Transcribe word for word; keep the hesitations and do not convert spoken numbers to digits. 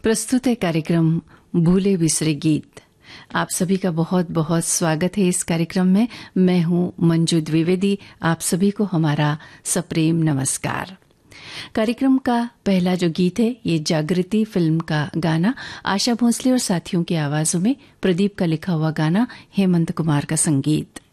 प्रस्तुत है कार्यक्रम भूले बिसरे गीत। आप सभी का बहुत बहुत स्वागत है इस कार्यक्रम में। मैं हूं मंजू द्विवेदी। आप सभी को हमारा सप्रेम नमस्कार। कार्यक्रम का पहला जो गीत है ये जागृति फिल्म का गाना, आशा भोसले और साथियों की आवाजों में प्रदीप का लिखा हुआ गाना, हेमंत कुमार का संगीत।